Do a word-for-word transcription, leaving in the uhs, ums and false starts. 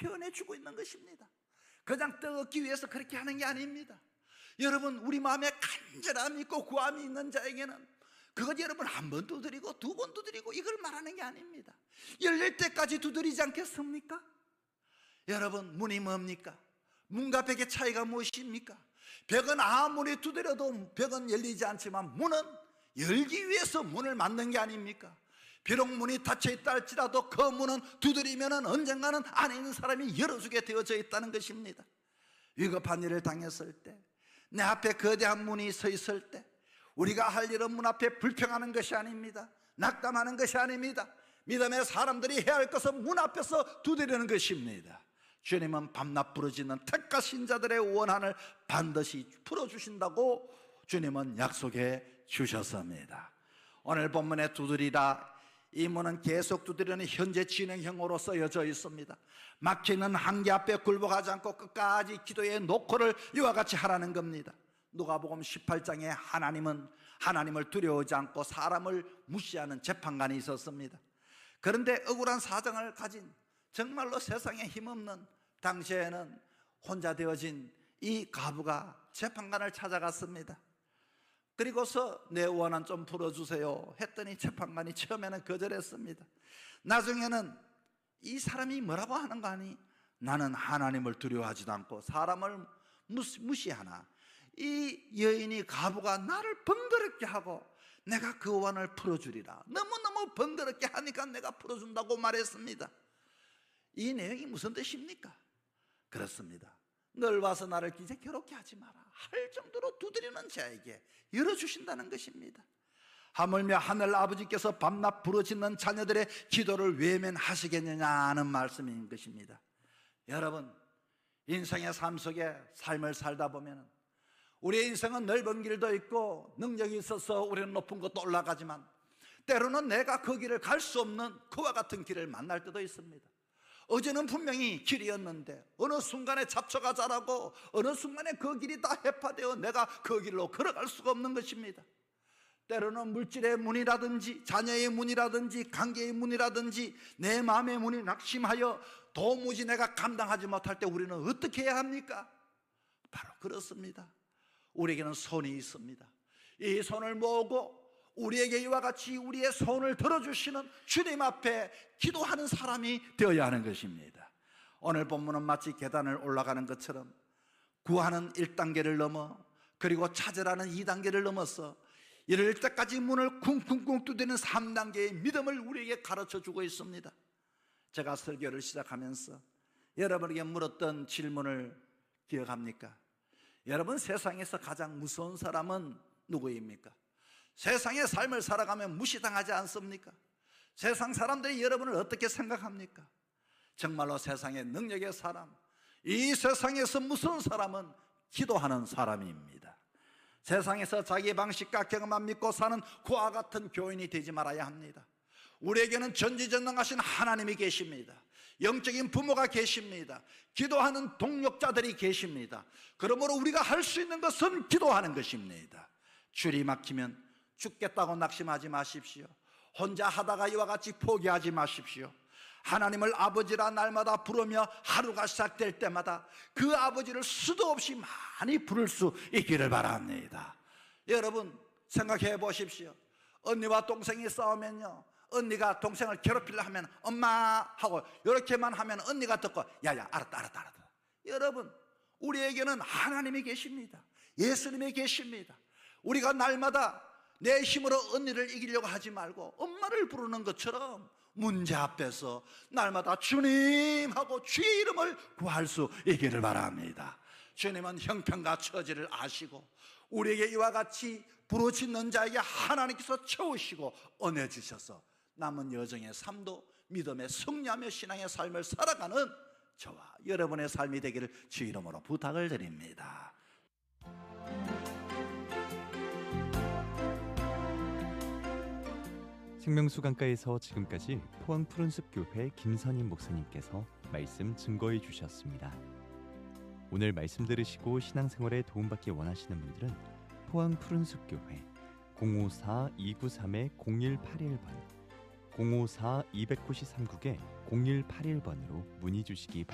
표현해 주고 있는 것입니다. 그냥 떡 얻기 위해서 그렇게 하는 게 아닙니다. 여러분, 우리 마음에 간절함이 있고 구함이 있는 자에게는 그것 여러분 한 번 두드리고 두 번 두드리고 이걸 말하는 게 아닙니다. 열릴 때까지 두드리지 않겠습니까? 여러분, 문이 뭡니까? 문과 벽의 차이가 무엇입니까? 벽은 아무리 두드려도 벽은 열리지 않지만 문은 열기 위해서 문을 만든 게 아닙니까? 비록 문이 닫혀 있다 할지라도 그 문은 두드리면 언젠가는 안에 있는 사람이 열어주게 되어져 있다는 것입니다. 위급한 일을 당했을 때, 내 앞에 거대한 문이 서 있을 때 우리가 할 일은 문 앞에 불평하는 것이 아닙니다. 낙담하는 것이 아닙니다. 믿음의 사람들이 해야 할 것은 문 앞에서 두드리는 것입니다. 주님은 밤낮 부르짖는 택하신 자들의 원한을 반드시 풀어주신다고 주님은 약속해 주셨습니다. 오늘 본문에 두드리라, 이 문은 계속 두드리는 현재 진행형으로 쓰여져 있습니다. 막히는 한계 앞에 굴복하지 않고 끝까지 기도의 노크를 이와 같이 하라는 겁니다. 누가복음 십팔 장에 하나님은 하나님을 두려워하지 않고 사람을 무시하는 재판관이 있었습니다. 그런데 억울한 사정을 가진 정말로 세상에 힘없는, 당시에는 혼자 되어진 이 과부가 재판관을 찾아갔습니다. 그리고서 내 원한 좀 풀어주세요 했더니 재판관이 처음에는 거절했습니다. 나중에는 이 사람이 뭐라고 하는 거 아니? 나는 하나님을 두려워하지도 않고 사람을 무시하나 이 여인이 과부가 나를 번거롭게 하고 내가 그 원을 풀어주리라. 너무너무 번거롭게 하니까 내가 풀어준다고 말했습니다. 이 내용이 무슨 뜻입니까? 그렇습니다. 널 와서 나를 이제 괴롭게 하지 마라 할 정도로 두드리는 자에게 열어주신다는 것입니다. 하물며 하늘 아버지께서 밤낮 부르짖는 자녀들의 기도를 외면하시겠느냐는 말씀인 것입니다. 여러분, 인생의 삶 속에 삶을 살다 보면 우리의 인생은 넓은 길도 있고 능력이 있어서 우리는 높은 곳도 올라가지만 때로는 내가 그 길을 갈 수 없는 그와 같은 길을 만날 때도 있습니다. 어제는 분명히 길이었는데 어느 순간에 잡초가 자라고 어느 순간에 그 길이 다 해파되어 내가 그 길로 걸어갈 수가 없는 것입니다. 때로는 물질의 문이라든지 자녀의 문이라든지 관계의 문이라든지 내 마음의 문이 낙심하여 도무지 내가 감당하지 못할 때 우리는 어떻게 해야 합니까? 바로 그렇습니다. 우리에게는 손이 있습니다. 이 손을 모으고 우리에게 이와 같이 우리의 손을 들어주시는 주님 앞에 기도하는 사람이 되어야 하는 것입니다. 오늘 본문은 마치 계단을 올라가는 것처럼 구하는 일 단계를 넘어 그리고 찾으라는 이 단계를 넘어서 이럴 때까지 문을 쿵쿵쿵 두드리는 삼 단계의 믿음을 우리에게 가르쳐주고 있습니다. 제가 설교를 시작하면서 여러분에게 물었던 질문을 기억합니까? 여러분, 세상에서 가장 무서운 사람은 누구입니까? 세상의 삶을 살아가면 무시당하지 않습니까? 세상 사람들이 여러분을 어떻게 생각합니까? 정말로 세상의 능력의 사람, 이 세상에서 무서운 사람은 기도하는 사람입니다. 세상에서 자기 방식과 경험만 믿고 사는 그와 같은 교인이 되지 말아야 합니다. 우리에게는 전지전능하신 하나님이 계십니다. 영적인 부모가 계십니다. 기도하는 동력자들이 계십니다. 그러므로 우리가 할 수 있는 것은 기도하는 것입니다. 줄이 막히면 죽겠다고 낙심하지 마십시오. 혼자 하다가 이와 같이 포기하지 마십시오. 하나님을 아버지라 날마다 부르며 하루가 시작될 때마다 그 아버지를 수도 없이 많이 부를 수 있기를 바랍니다. 여러분, 생각해 보십시오. 언니와 동생이 싸우면요, 언니가 동생을 괴롭히려 하면 엄마 하고 이렇게만 하면 언니가 듣고 야야 알았다 알았다 알았다. 여러분, 우리에게는 하나님이 계십니다. 예수님이 계십니다. 우리가 날마다 내 힘으로 언니를 이기려고 하지 말고 엄마를 부르는 것처럼 문제 앞에서 날마다 주님 하고 주의 이름을 구할 수 있기를 바랍니다. 주님은 형편과 처지를 아시고 우리에게 이와 같이 부르짖는 자에게 하나님께서 채우시고 은혜 주셔서 남은 여정의 삶도 믿음의 승리하며 신앙의 삶을 살아가는 저와 여러분의 삶이 되기를 주 이름으로 부탁을 드립니다. 생명수강가에서 지금까지 포항 푸른숲교회 김선임 목사님께서 말씀 증거해 주셨습니다. 오늘 말씀 들으시고 신앙생활에 도움받기 원하시는 분들은 포항 푸른숲교회 공오사 이구삼 공일팔일 번 공오사 이구삼 에 공일팔일 번으로 문의 주시기 바랍니다.